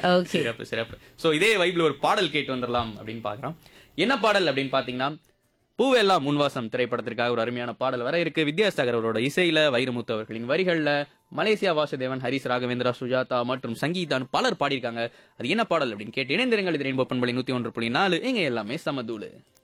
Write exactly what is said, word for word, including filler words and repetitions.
Okay. சிறப்பு சிறப்பு. So இதே வைப்ல ஒரு பாடல் கேட்டு வந்துடலாம் அப்படின்னு பார்க்குறோம். என்ன பாடல் அப்படின்னு பார்த்தீங்கன்னா, பூவெல்லாம் முன்வாசம் திரைப்படத்திற்காக ஒரு அருமையான பாடல் வர இருக்கு. வித்யாசாகர் அவரோட இசையில, வைரமுத்து அவர்களின் வரிகள்ல, மலேசியா வாசுதேவன், ஹரிஸ் ராகவேந்திரா, சுஜாதா மற்றும் சங்கீதான்னு பலர் பாடியிருக்காங்க. அது என்ன பாடல் அப்படின்னு கேட்டு இணைந்திருங்கள். இது ரெயின்போ பண்பலை நூத்தி ஒன்று புள்ளி நாலு. இங்க எல்லாமே சமதூளு.